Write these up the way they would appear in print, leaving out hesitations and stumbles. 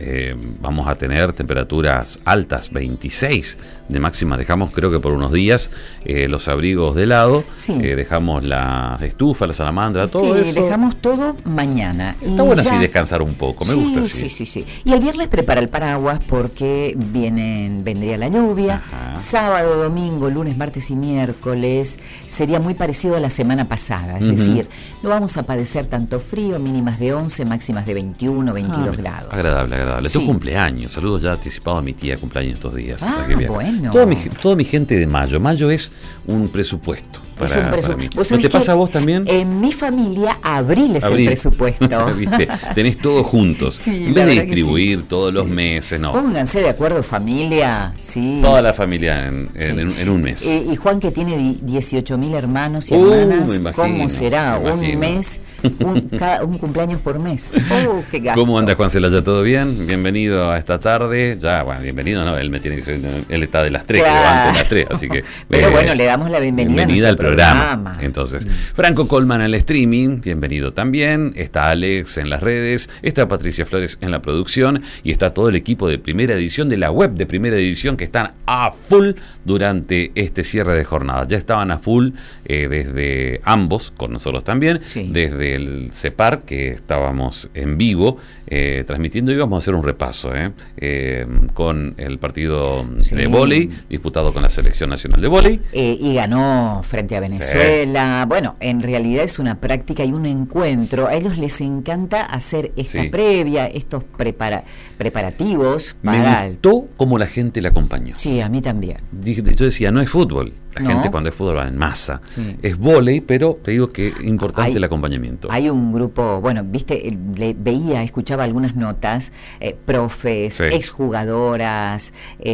vamos a tener temperaturas altas, 26 de máxima. Dejamos, creo que por unos días, los abrigos de lado, Sí. Dejamos la estufa, la salamandra, todo eso. Dejamos todo mañana. Está bueno así descansar un poco, me gusta así. Sí. Y el viernes prepara el paraguas porque vendría la lluvia. Ajá. Sábado, domingo, lunes, martes y miércoles sería muy parecido a la semana pasada. Es decir, no vamos a padecer tanto frío, mínimas de 11, máximas de 21, 22 grados. Agradable. Sí. Tu cumpleaños. Saludos ya anticipado a mi tía, cumpleaños estos días. Bueno. Toda mi gente de Mayo. Mayo es un presupuesto. Para mí. ¿No te pasa a vos también? En mi familia, abril es el presupuesto. ¿Viste? Tenés todo juntos. Sí, en vez de distribuir todos los meses, no. Pónganse de acuerdo, familia. Sí. Toda la familia en un mes. Y Juan, que tiene 18.000 hermanos y hermanas, me imagino, ¿cómo será? me imagino. Un mes, un cumpleaños por mes. Qué gasto. ¿Cómo anda Juan Celaya? ¿Todo bien? Bienvenido a esta tarde. Ya, bueno, bienvenido, no, él me tiene que decir, él está de las 3, Claro. que levanto a las 3, así que... Pero bueno, le damos la bienvenida al programa. Entonces, Franco Colman en el streaming, bienvenido también. Está Alex en las redes, está Patricia Flores en la producción y está todo el equipo de Primera Edición, de la web de Primera Edición, que están a full durante este cierre de jornada. Ya estaban a full desde ambos, con nosotros también, desde el CEPAR, que estábamos en vivo transmitiendo, y vamos a hacer un repaso con el partido de vóley disputado con la Selección Nacional de Vóley. Y ganó frente a Venezuela. Bueno, en realidad es una práctica y un encuentro. A ellos les encanta hacer esta previa, estos preparativos. Me gustó cómo la gente la acompañó. Sí, a mí también. Yo decía, no es fútbol. La gente cuando es fútbol va en masa. Sí. Es vóley, pero te digo que es importante el acompañamiento. Hay un grupo, bueno, viste, escuchaba algunas notas, profes, exjugadoras,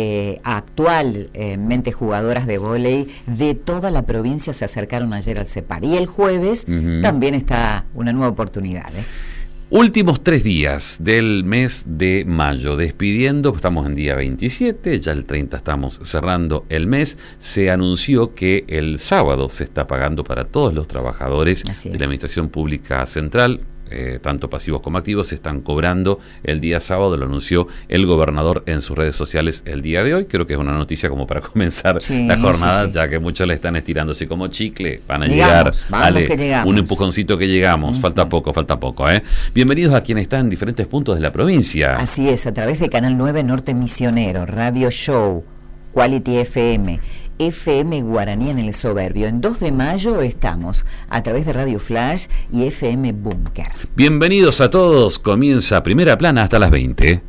actualmente jugadoras de vóley de toda la provincia se acercaron ayer al CEPAR. Y el jueves también está una nueva oportunidad. Últimos 3 días del mes de mayo, despidiendo, estamos en día 27, ya el 30 estamos cerrando el mes. Se anunció que el sábado se está pagando para todos los trabajadores de la Administración Pública Central, tanto pasivos como activos, se están cobrando el día sábado, lo anunció el gobernador en sus redes sociales el día de hoy. Creo que es una noticia como para comenzar la jornada, ya que muchos le están estirándose como chicle, van a llegar, un empujoncito que llegamos, falta poco, Bienvenidos a quienes están en diferentes puntos de la provincia. Así es, a través de Canal 9 Norte Misionero, Radio Show, Quality FM, FM Guaraní en el Soberbio. En 2 de mayo estamos a través de Radio Flash y FM Búnker. Bienvenidos a todos, comienza Primera Plana hasta las 20.